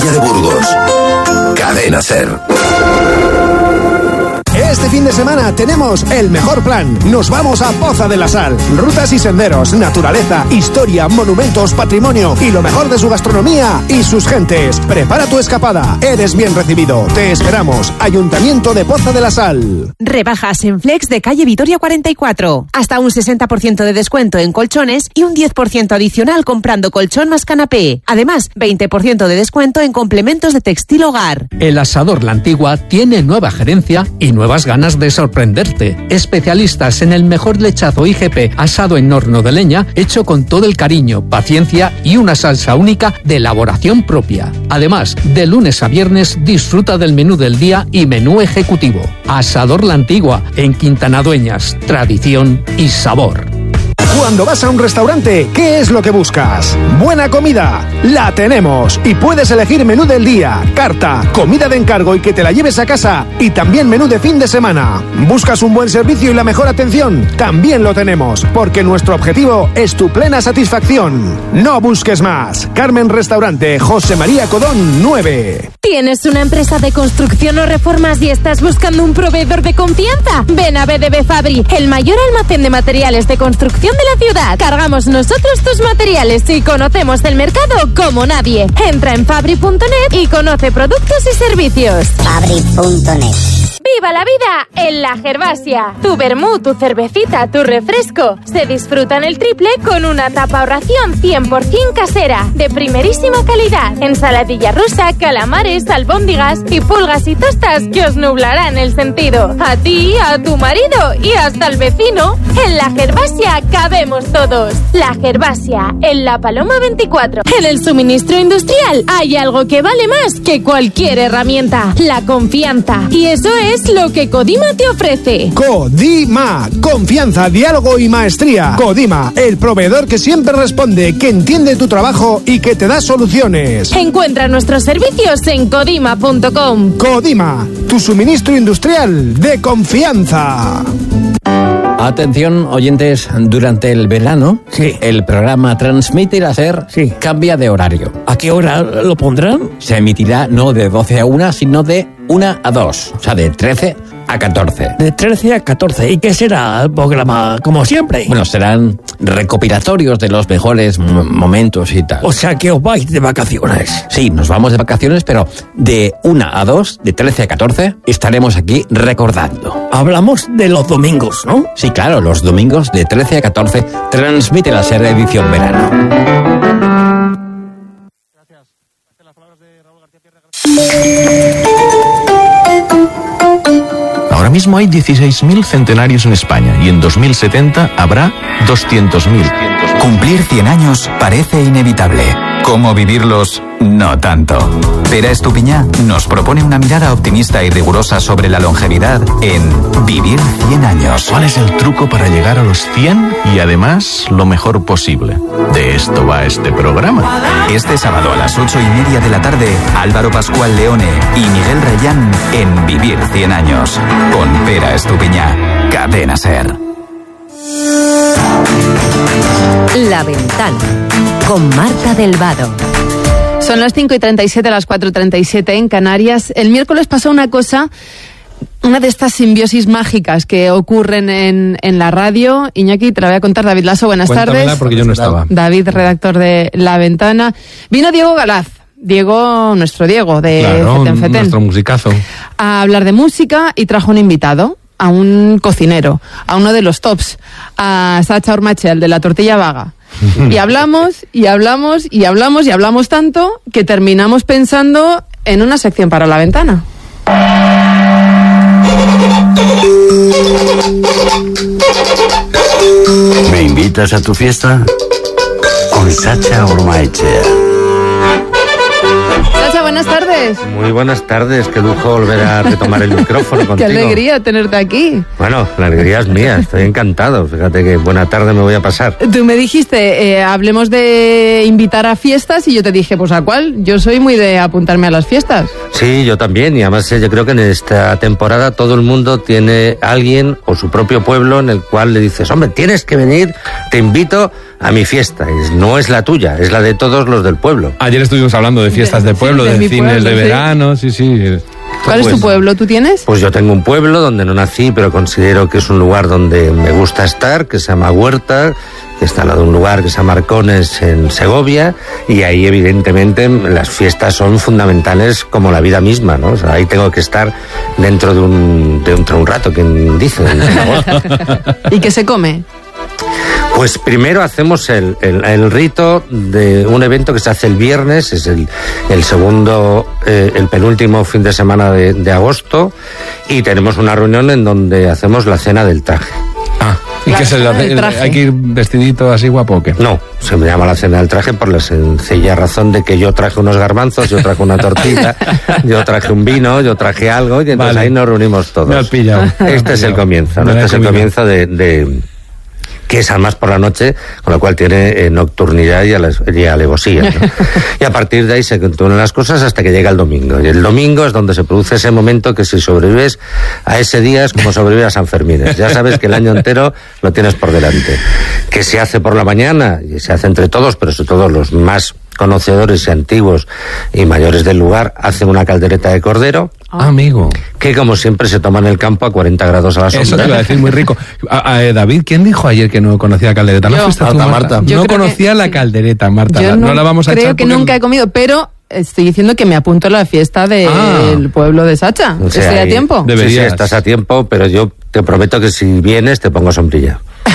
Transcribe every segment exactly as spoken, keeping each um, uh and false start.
Villa de Burgos. Cadena SER. Este fin de semana tenemos el mejor plan. Nos vamos a Poza de la Sal. Rutas y senderos, naturaleza, historia, monumentos, patrimonio y lo mejor de su gastronomía y sus gentes. Prepara tu escapada. Eres bien recibido. Te esperamos. Ayuntamiento de Poza de la Sal. Rebajas en Flex de calle Vitoria cuarenta y cuatro. Hasta un sesenta por ciento de descuento en colchones y un diez por ciento adicional comprando colchón más canapé. Además, veinte por ciento de descuento en complementos de textil hogar. El Asador La Antigua tiene nueva gerencia y nuevas ganas de sorprenderte. Especialistas en el mejor lechazo I G P asado en horno de leña, hecho con todo el cariño, paciencia y una salsa única de elaboración propia. Además, de lunes a viernes disfruta del menú del día y menú ejecutivo. Asador La Antigua, en Quintana Dueñas, tradición y sabor. Cuando vas a un restaurante, ¿qué es lo que buscas? Buena comida. La tenemos. Y puedes elegir menú del día, carta, comida de encargo y que te la lleves a casa. Y también menú de fin de semana. ¿Buscas un buen servicio y la mejor atención? También lo tenemos. Porque nuestro objetivo es tu plena satisfacción. No busques más. Carmen Restaurante, José María Codón, nueve. ¿Tienes una empresa de construcción o reformas y estás buscando un proveedor de confianza? Ven a B D B Fabri, el mayor almacén de materiales de construcción de la ciudad. Cargamos nosotros tus materiales y conocemos el mercado como nadie. Entra en fabri punto net y conoce productos y servicios. fabri punto net. ¡Viva la vida en La Gervasia! Tu vermú, tu cervecita, tu refresco se disfrutan el triple con una tapa o ración cien por ciento casera, de primerísima calidad. Ensaladilla rusa, calamares, albóndigas y pulgas y tostas que os nublarán el sentido. A ti, a tu marido y hasta al vecino. En La Gervasia cabemos todos. La Gervasia, en La Paloma veinticuatro. En el suministro industrial hay algo que vale más que cualquier herramienta: la confianza. Y eso es lo que Codima te ofrece. Codima, confianza, diálogo y maestría. Codima, el proveedor que siempre responde, que entiende tu trabajo y que te da soluciones. Encuentra nuestros servicios en codima punto com. Codima, tu suministro industrial de confianza. Atención, oyentes, durante el verano, sí, el programa Transmite la SER sí. cambia de horario. ¿A qué hora lo pondrán? Se emitirá no de doce a una, sino de una a dos, o sea, de trece a catorce. De trece a catorce. ¿Y qué será el programa, como siempre? Bueno, serán recopilatorios de los mejores m- momentos y tal. O sea, que os vais de vacaciones. Sí, nos vamos de vacaciones, pero de una a dos, de trece a catorce, estaremos aquí recordando. Hablamos de los domingos, ¿no? Sí, claro, los domingos de trece a catorce, Transmite la SER edición verano. Gracias. Las palabras de Raúl García Pierre. Ahora mismo hay dieciséis mil centenarios en España y en dos mil setenta habrá doscientos mil. Cumplir cien años parece inevitable. ¿Cómo vivirlos? No tanto. Pera Estupiñá nos propone una mirada optimista y rigurosa sobre la longevidad en Vivir cien años. ¿Cuál es el truco para llegar a los cien y además lo mejor posible? De esto va este programa. Este sábado a las ocho y media de la tarde, Álvaro Pascual Leone y Miguel Reyán en Vivir cien años. Con Pera Estupiñá. Cadena SER. La Ventana, con Marta del Vado. Son las cinco y treinta y siete, las cuatro y treinta y siete en Canarias. El miércoles pasó una cosa, una de estas simbiosis mágicas que ocurren en, en la radio. Iñaki, te la voy a contar. David Lasso, buenas Cuéntamela tardes. porque yo no estaba. David, redactor de La Ventana. Vino Diego Galaz. Diego, nuestro Diego, de Claro, Feten Feten, nuestro musicazo. a hablar de música y trajo un invitado, a un cocinero, a uno de los tops, a Sacha Ormachel, de la tortilla vaga. Y hablamos, y hablamos, y hablamos, y hablamos tanto que terminamos pensando en una sección para La Ventana. ¿Me invitas a tu fiesta? Con Sacha Ormaichea. Sacha, buenas tardes. Muy buenas tardes, qué lujo volver a retomar el micrófono contigo. Qué alegría tenerte aquí. Bueno, la alegría es mía, estoy encantado. Fíjate que buena tarde me voy a pasar. Tú me dijiste, eh, hablemos de invitar a fiestas, y yo te dije, pues ¿a cuál? Yo soy muy de apuntarme a las fiestas. Sí, yo también, y además yo creo que en esta temporada todo el mundo tiene alguien o su propio pueblo en el cual le dices, hombre, tienes que venir, te invito a mi fiesta. Y no es la tuya, es la de todos los del pueblo. Ayer estuvimos hablando de fiestas de pueblo, sí, de, mi cines pueblo, de sí. verano, sí, sí. ¿Cuál es Pues- tu pueblo? ¿Tú tienes? Pues yo tengo un pueblo donde no nací, pero considero que es un lugar donde me gusta estar, que se llama Huerta, que está al lado de un lugar que se llama Arcones en Segovia, y ahí evidentemente las fiestas son fundamentales como la vida misma, ¿no? O sea, ahí tengo que estar dentro de un, dentro de un rato, quien dice. en agosto. ¿Y qué se come? Pues primero hacemos el, el, el rito de un evento que se hace el viernes, es el, el segundo, eh, el penúltimo fin de semana de, de agosto, y tenemos una reunión en donde hacemos la cena del traje. Ah, ¿y qué se le hace? ¿Hay que ir vestidito así guapo o qué? No, se me llama la cena del traje por la sencilla razón de que yo traje unos garbanzos, yo traje una tortilla, yo traje un vino, yo traje algo, y entonces Vale. ahí nos reunimos todos. Me has pillado. Este es el comienzo, ¿no? Me la he Este es el comido. comienzo de... de que es además por la noche, con lo cual tiene eh, nocturnidad y, ale- y alevosía, ¿no? Y a partir de ahí se continúan las cosas hasta que llega el domingo. Y el domingo es donde se produce ese momento que si sobrevives a ese día es como sobrevivir a San Fermín. Ya sabes que el año entero lo tienes por delante. Que se hace por la mañana, y se hace entre todos, pero sobre todo los más conocedores y antiguos y mayores del lugar, hacen una caldereta de cordero. Ah, amigo. Que como siempre se toma en el campo a cuarenta grados a la sombra. Eso te iba a decir, muy rico. A, a, eh, David, ¿quién dijo ayer que no conocía la caldereta? ¿No Yo. fuiste tú, Marta, Marta? Marta. Yo No creo conocía que- la caldereta, Marta. Yo La- no, no la vamos a creo echar que porque- nunca he comido, pero estoy diciendo que me apunto a la fiesta del Ah. pueblo de Sacha. O sea, ¿Estoy a ahí- tiempo? Sí, sí, Deberías. estás a tiempo, pero yo te prometo que si vienes te pongo sombrilla.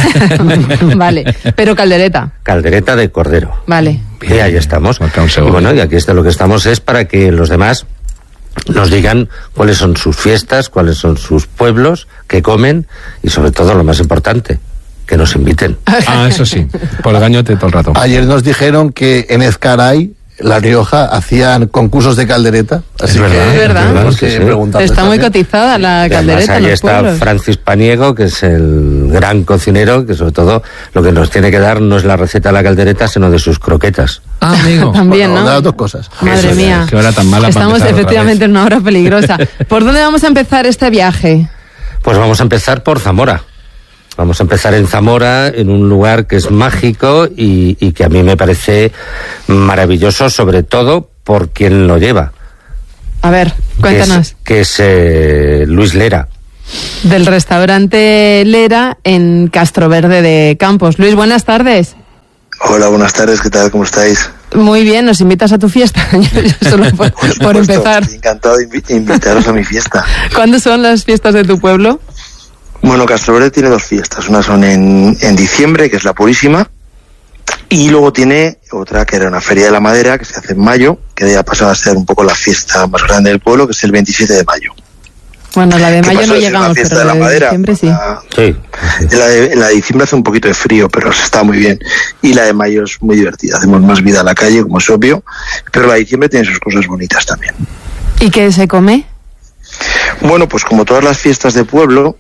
Vale, pero caldereta. Caldereta de cordero. Vale. Y ahí estamos. Marca un Y segundo. bueno, y aquí está lo que estamos es para que los demás nos digan cuáles son sus fiestas, cuáles son sus pueblos, qué comen y sobre todo lo más importante, que nos inviten. Ah, eso sí. Por el gañote todo el rato. Ayer nos dijeron que en Ezcaray, La Rioja, hacían concursos de caldereta. Así Es verdad, que es verdad. tenemos Sí, que sí. preguntarles Está muy también. cotizada la Y además caldereta en ahí los está pueblos. Francis Paniego, que es el gran cocinero, que sobre todo lo que nos tiene que dar no es la receta de la caldereta, sino de sus croquetas. Ah, amigo. También, Bueno, ¿no? de las dos cosas. Madre Eso, mía. qué hora tan mala para Estamos empezar otra efectivamente vez. en una hora peligrosa. ¿Por dónde vamos a empezar este viaje? Pues vamos a empezar por Zamora. Vamos a empezar en Zamora, en un lugar que es mágico y, y que a mí me parece maravilloso, sobre todo por quien lo lleva. A ver, cuéntanos. Que es, que es eh, Luis Lera. Del restaurante Lera en Castroverde de Campos. Luis, buenas tardes. Hola, buenas tardes, ¿qué tal? ¿Cómo estáis? Muy bien, ¿nos invitas a tu fiesta? Yo solo por, por supuesto, empezar. estoy encantado de invi- invitaros a mi fiesta. ¿Cuándo son las fiestas de tu pueblo? Bueno, Castroverde tiene dos fiestas. Una son en, en diciembre, que es la Purísima, y luego tiene otra que era una Feria de la Madera, que se hace en mayo, que ya ha pasado a ser un poco la fiesta más grande del pueblo, que es el veintisiete de mayo. Bueno, la de ¿Qué mayo pasó no de ser la llegamos, fiesta pero de la la de madera? diciembre sí. La- Sí. En la, de, en la de diciembre hace un poquito de frío, pero se está muy bien. Y la de mayo es muy divertida. Hacemos más vida a la calle, como es obvio, pero la de diciembre tiene sus cosas bonitas también. ¿Y qué se come? Bueno, pues como todas las fiestas de pueblo,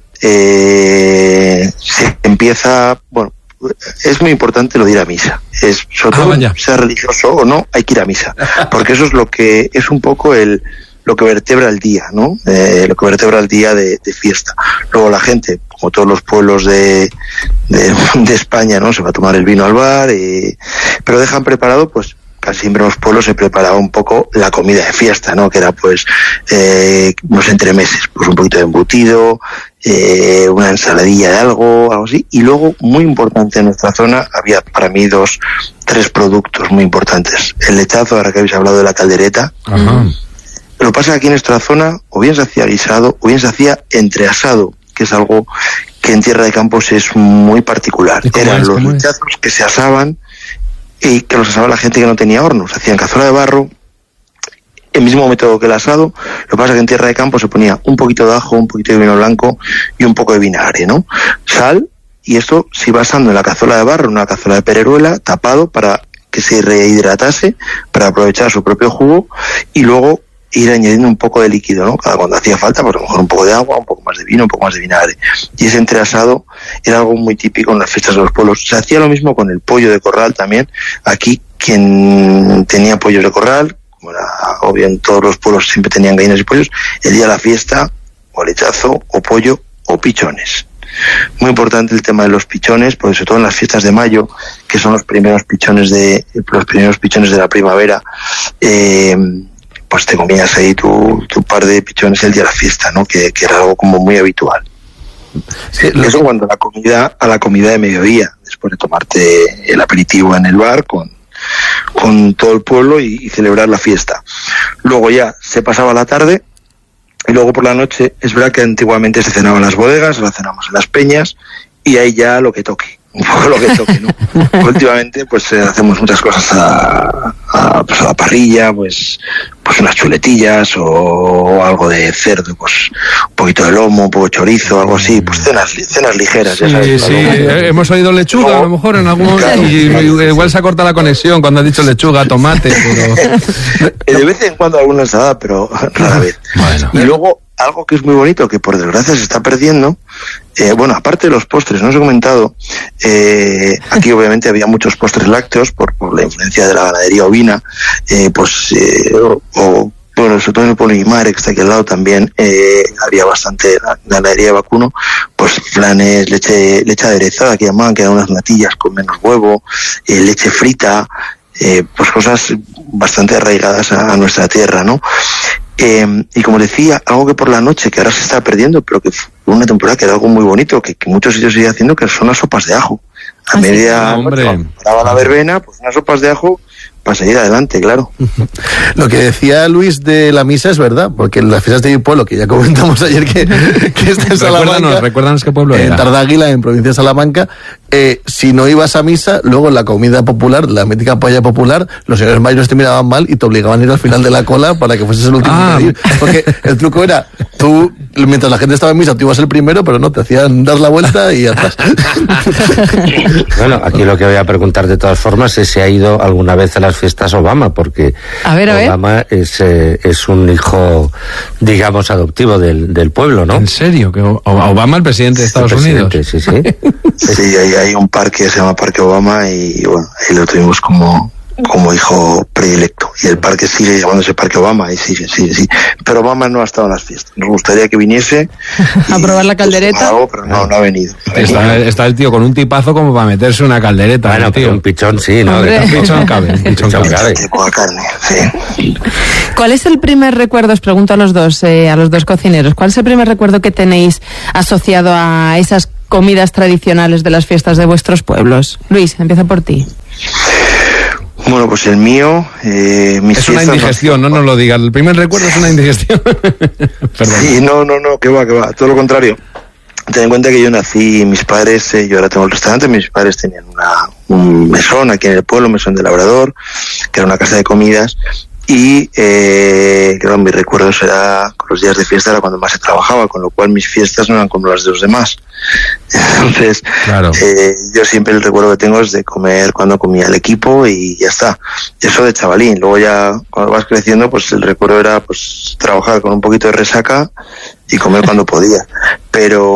eh, se empieza, bueno, es muy importante lo de ir a misa. Es, sobre Ah, todo, vaya. sea religioso o no, hay que ir a misa. Porque eso es lo que, es un poco el, lo que vertebra el día, ¿no? Eh, lo que vertebra el día de, de fiesta. Luego la gente, como todos los pueblos de, de, de España, ¿no? Se va a tomar el vino al bar, eh, pero dejan preparado, pues, casi siempre en los pueblos se preparaba un poco la comida de fiesta, ¿no? Que era, pues, eh, unos entremeses, pues un poquito de embutido, eh, una ensaladilla de algo, algo así. Y luego, muy importante en nuestra zona, había para mí dos, tres productos muy importantes. El lechazo, ahora que habéis hablado de la caldereta. Ajá. Lo que pasa es que aquí en nuestra zona, o bien se hacía guisado, o bien se hacía entreasado, que es algo que en Tierra de Campos es muy particular. ¿Y cómo Eran es? los ¿Cómo es? lechazos que se asaban y que los asaba la gente que no tenía horno. Se hacía en cazuela de barro, el mismo método que el asado. Lo que pasa es que en Tierra de Campos se ponía un poquito de ajo, un poquito de vino blanco y un poco de vinagre, ¿no? Sal, y esto se iba asando en la cazuela de barro, en una cazuela de pereruela, tapado para que se rehidratase, para aprovechar su propio jugo, y luego ir añadiendo un poco de líquido, ¿no? Cada cuando hacía falta, pues a lo mejor un poco de agua, un poco más de vino, un poco más de vinagre. Y ese entreasado era algo muy típico en las fiestas de los pueblos. Se hacía lo mismo con el pollo de corral también. Aquí, quien tenía pollos de corral, como era obvio en todos los pueblos siempre tenían gallinas y pollos, el día de la fiesta, o lechazo, o pollo, o pichones. Muy importante el tema de los pichones, porque sobre todo en las fiestas de mayo, que son los primeros pichones de, los primeros pichones de la primavera, eh, pues te comías ahí tu, tu par de pichones el día de la fiesta, ¿no? Que, que era algo como muy habitual. Sí, eso en cuanto a la comida, a la comida de mediodía, después de tomarte el aperitivo en el bar con, con todo el pueblo y, y celebrar la fiesta. Luego ya se pasaba la tarde y luego por la noche, es verdad que antiguamente se cenaba en las bodegas, ahora cenamos en las peñas y ahí ya lo que toque. Un poco lo que toque, ¿no? Últimamente, pues eh, hacemos muchas cosas a, a, pues, a la parrilla, pues, pues unas chuletillas o, o algo de cerdo, pues un poquito de lomo, un poco de chorizo, algo así, pues cenas, cenas ligeras, sí, ya sabes. Sí, eh, hemos oído lechuga, no, a lo mejor en algún claro, y, claro, y, igual se ha cortado la conexión cuando has dicho lechuga, tomate, pero... De vez en cuando alguna ensalada, pero rara vez. Bueno. Y luego, algo que es muy bonito, que por desgracia se está perdiendo, eh, bueno, aparte de los postres, no os he comentado, eh, aquí obviamente había muchos postres lácteos por, por la influencia de la ganadería ovina, eh, pues, eh, o, o, bueno, sobre todo en el pueblo de Guimar, que está aquí al lado también, eh, había bastante ganadería de vacuno, pues flanes, leche, leche aderezada, que llamaban, que eran unas natillas con menos huevo, eh, leche frita, eh, pues cosas bastante arraigadas a, a nuestra tierra, ¿no? Eh, y como decía, algo que por la noche, que ahora se está perdiendo, pero que fue una temporada que era algo muy bonito, que, que muchos sitios siguen haciendo, que son las sopas de ajo. A ¿Ah, media sí? noche, cuando paraba la verbena, pues unas sopas de ajo para seguir adelante, claro. Lo que decía Luis de la misa es verdad, porque en las fiestas de mi pueblo, que ya comentamos ayer que, que está en Salamanca, recuérdanos, recuérdanos qué pueblo en era. Tardáguila, en provincia de Salamanca, eh, si no ibas a misa, luego en la comida popular, la mítica paella popular, los señores mayores te miraban mal y te obligaban a ir al final de la cola para que fueses el último Ah. en ir. Porque el truco era, tú, mientras la gente estaba en misa, tú ibas el primero, pero no, te hacían dar la vuelta y atrás. Bueno, aquí lo que voy a preguntar de todas formas es si ha ido alguna vez a las fiestas Obama, porque a ver, a Obama ver. Es, eh, es un hijo, digamos, adoptivo del, del pueblo, ¿no? ¿En serio? ¿Que Obama, el presidente de Estados el Unidos? Sí, sí. Sí, hay, hay un parque que se llama Parque Obama y bueno, ahí lo tuvimos como, como hijo predilecto. Y el parque sigue llamándose Parque Obama y sigue, sigue, sí. Pero Obama no ha estado en las fiestas. Nos gustaría que viniese a probar la caldereta. Algo, pero no, no ha venido. No ha venido. Está, está el tío con un tipazo como para meterse una caldereta. Bueno, ¿no, tío? pero un pichón sí, ¿no? Hombre. Un pichón cabe. Un pichón Pichón cabe. cabe. Poca carne, sí. ¿Cuál es el primer recuerdo, os pregunto a los dos, eh, a los dos cocineros, cuál es el primer recuerdo que tenéis asociado a esas comidas tradicionales de las fiestas de vuestros pueblos? Luis, empieza por ti. Bueno, pues el mío... Eh, mis Es una fiestas indigestión, no nos lo digas. El primer recuerdo es una indigestión. Perdón. Sí, no, no, no, que va, que va, todo lo contrario. Ten en cuenta que yo nací, mis padres, eh, yo ahora tengo el restaurante, mis padres tenían una, un mesón aquí en el pueblo, un mesón de labrador, que era una casa de comidas, y eh, claro, mis recuerdos era, con los días de fiesta era cuando más se trabajaba, con lo cual mis fiestas no eran como las de los demás. Entonces, Claro. eh, yo siempre el recuerdo que tengo es de comer cuando comía el equipo y ya está. Eso de chavalín. Luego ya, cuando vas creciendo, pues el recuerdo era pues trabajar con un poquito de resaca y comer cuando podía. Pero